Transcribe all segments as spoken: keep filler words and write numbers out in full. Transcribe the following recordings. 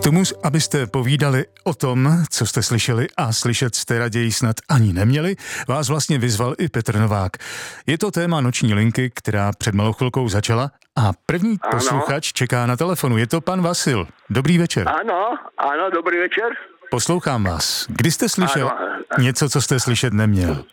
tomu, abyste povídali o tom, co jste slyšeli a slyšet jste raději snad ani neměli, vás vlastně vyzval i Petr Novák. Je to téma Noční linky, která před malou chvilkou začala a první ano. posluchač čeká na telefonu. Je to pan Vasil. Dobrý večer. Ano, ano, dobrý večer. Poslouchám vás. Kdy jste slyšel ano. něco, co jste slyšet neměl?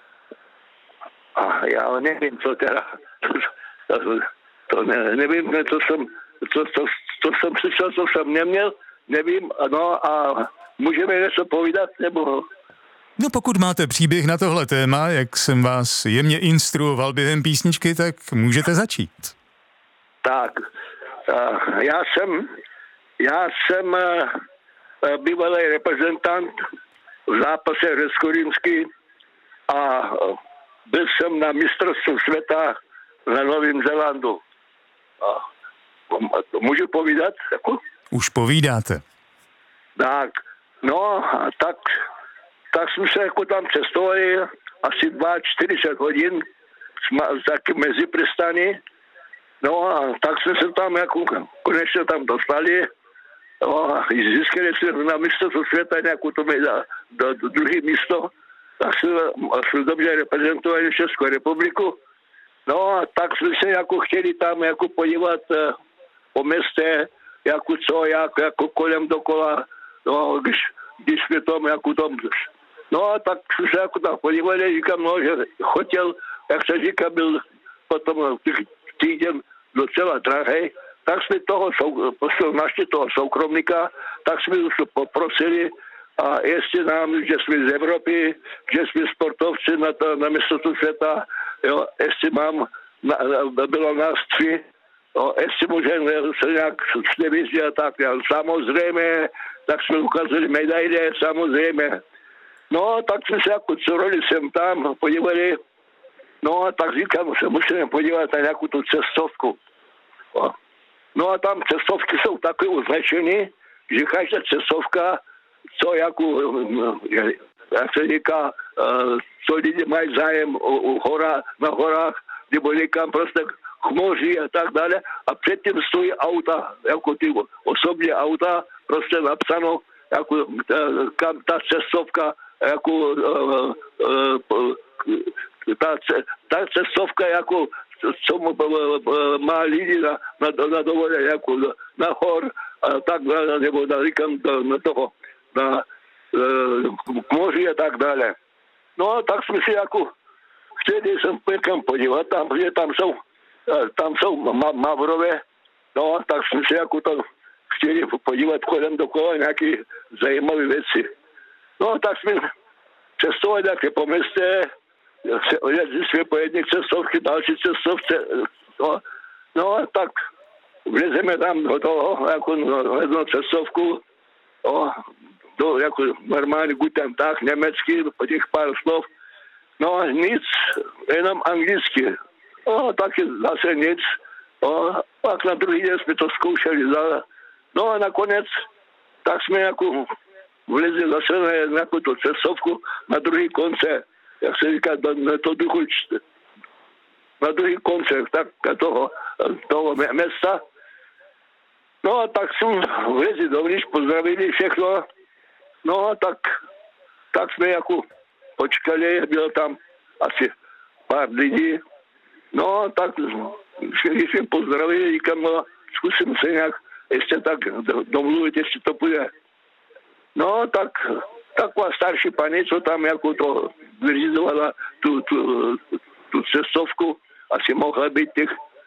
A já nevím, co teda. To, to, to ne, nevím, co jsem, co, co, co jsem slyšel, co jsem neměl. Nevím, no a můžeme něco povídat, nebo... No pokud máte příběh na tohle téma, jak jsem vás jemně instruoval během písničky, tak můžete začít. Tak, já jsem, já jsem bývalý reprezentant v zápase Řecko-Rýmský a byl jsem na mistrovství světa na Novém Zélandu. Můžu povídat? Jako? Už povídáte. Tak, no, tak, tak jsme se jako tam cestovali asi čtyřicet dva hodin taky mezi přistany. No a tak jsme se tam jako konečně tam dostali. No, a získali jsme na mistrovství světa nějakou to do, do, do druhé místo. Tak jsme, jsme dobře reprezentovali Českou republiku. No a tak jsme se jako chtěli tam jako podívat uh, po městě, jako co, jak, jako kolem dokola, no, když, když jsme tam, jako tam, no a tak jsme se jako tam podívali, říkám, no, že hotel, jak se říká, byl potom týden docela drahý, tak jsme toho, našli toho soukromníka, tak jsme už poprosili, a jestli nám, že jsme z Evropy, že jsme sportovci na, to, na mistrovství světa, jo, jestli mám, na, bylo nás tři, no, jestli můžeme se nějak snevízdět, tak já, samozřejmě, tak jsme ukázali medaile, samozřejmě. No, tak jsme se jako curoli sem tam, podívali, no a tak říkám, se musíme podívat na nějakou tu cestovku. No a tam cestovky jsou takové označeny, že každá cestovka, co jako, jak se říká, co lidi mají zájem o, o hora, na horách, nebo někam prostě k moři a tak dále. A předtím stojí auta, jako ty osobní auta, prostě napsáno, jako kam ta cestovka, jako ta, ta cestovka, jako co má lidi na, na, na dovolené, jako na hor, a tak dále, nebo na, na toho, na k moři a tak dále. No a tak jsme si jako chtěli jsem někam podívat, tam, protože tam jsou, tam jsou ma, mavrové, no a tak jsme si jako tam chtěli podívat kolem dokola nějaké zajímavé věci. No a tak jsme cestovali také po městě, jezdili jsme po jedné cestovky, další cestovce, no, no a tak vlezeme tam do toho, jako na jednu cestovku, no, do, jako normálně guten tag, německý, po těch pár slov. No a nic, jenom anglicky. No, taky zase nic. No, pak na druhý den jsme to zkoušeli. No a nakonec, tak jsme jako vlezli zase na nějakou tu cestovku na druhý konce, jak se říká, na to druhý, na druhý konce tak, toho, toho města. No a tak jsme vlezli dovnitř, pozdravili všechno. No a tak, tak jsme jako počkali, bylo tam asi pár lidí. No a tak když jsme pozdravili, říkám, no zkusím se nějak ještě tak domluvit, jestli to půjde. No tak taková starší paní, co tam jako to vyřizovala tu, tu, tu cestovku, asi mohla být těch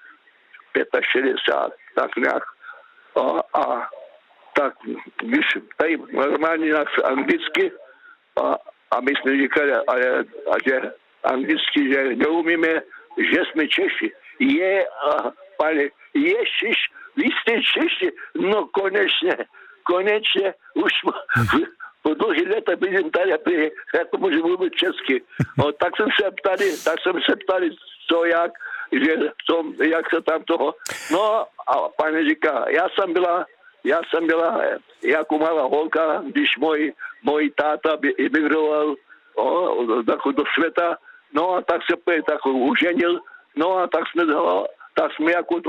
šedesát pět, tak nějak. A, a tak, když tady normálně nás anglicky, a, a my jsme říkali, ale, a že anglicky, že neumíme, že jsme Češi. Je, a, pane, ježiš, vy jste Češi, no konečně, konečně, už po dlouhý leta bydlím tady, jako můžu mluvit česky. No, tak jsem se ptali, tak jsem se ptali, co jak, že co, jak se tam toho. No a pane říká, já jsem byla, já jsem byla jako malá holka, když můj, můj táta emigroval o, do světa, no a tak se tak uženil, no a tak jsme, tak jsme jako toho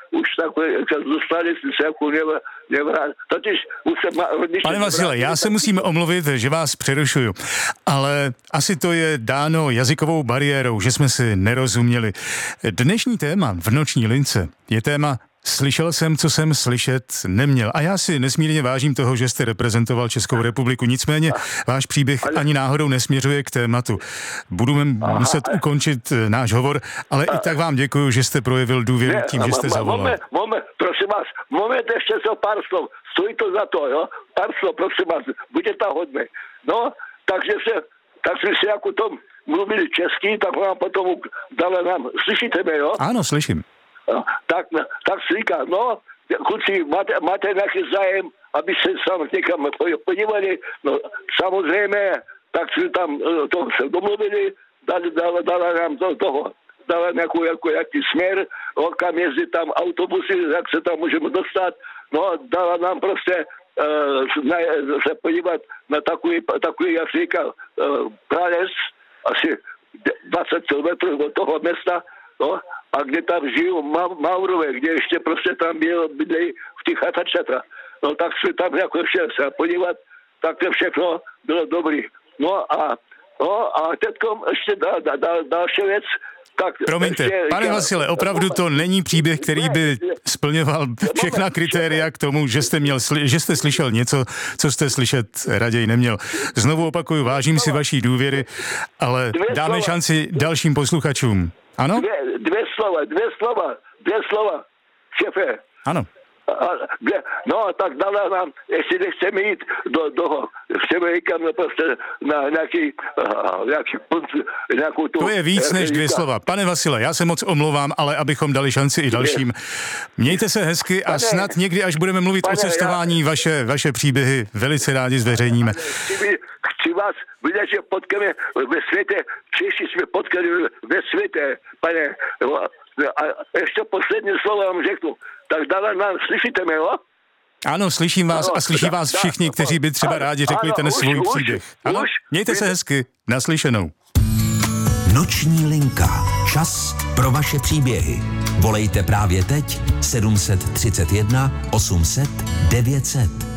už takové, jak se dostali, se jako nevr, nevrát. Totiž už se má... Pane Vasile, já se musím omluvit, že vás přerušuju, ale asi to je dáno jazykovou bariérou, že jsme si nerozuměli. Dnešní téma v Noční lince je téma Slyšel jsem, co jsem slyšet neměl. A já si nesmírně vážím toho, že jste reprezentoval Českou republiku. Nicméně váš příběh ani náhodou nesměřuje k tématu. Budeme muset ukončit náš hovor, ale i tak vám děkuju, že jste projevil důvěru tím, že jste zavolal. Moment, moment, prosím vás, moment ještě so pár slov. Stojí to za to, jo? Pár slov, prosím vás, buďte hodný. No, takže se, tak jsme si jako tom mluvili česky, tak vám potom dala nám, slyšíte mě, jo? Ano, slyším. Tak, tak si říká, no, kluci, máte, máte nějaký zájem, aby se sám někam podívali, no samozřejmě, tak si tam to se domluvili, dali, dala, dala nám to, toho, dala nějakou, jako, jaký směr, o, kam jezdí tam autobusy, jak se tam můžeme dostat, no, dala nám prostě uh, na, se podívat na takový, takový jak se říká, uh, prales, asi dvacet kilometrů od toho města, no, a kde tam žijou ma- Maurové, kde ještě prostě tam byl, bydlej v těch chatačata. No tak jsme tam jako šel se podívat, tak to všechno bylo dobrý. No a, no a teďkom ještě dal, dal, dal, další věc. Tak promiňte, ještě, pane já, Vasile, opravdu to není příběh, který by splňoval všechna kritéria k tomu, že jste, měl, že jste slyšel něco, co jste slyšet raději neměl. Znovu opakuju, vážím si vaší důvěry, ale dáme šanci dalším posluchačům. Ano? Dvě, dvě slova, dvě slova, dvě slova, šefe. Ano. A, dvě, no, tak dala nám, jestli nechceme jít do, do chceme jít kam prostě na nějaký, uh, nějaký nějakou tu... To je víc než dvě slova. Pane Vasile, já se moc omlouvám, ale abychom dali šanci i dalším. Mějte se hezky a pane, snad někdy, až budeme mluvit pane, o cestování, já, vaše, vaše příběhy velice rádi zveřejníme. Chci, chci vás vidět, že potkáme ve světě, Češi jsme potkali ve světě, pane. A ještě poslední slovo vám řeknu. Tak dále nám, slyšíte mě, jo? Ano, slyším vás ano, a slyší da, vás všichni, da, kteří by třeba ano, rádi řekli ano, ten už, svůj už, příběh. Ano, už, mějte se hezky, naslyšenou. Noční linka. Čas pro vaše příběhy. Volejte právě teď sedm set třicet jedna osm set devět set.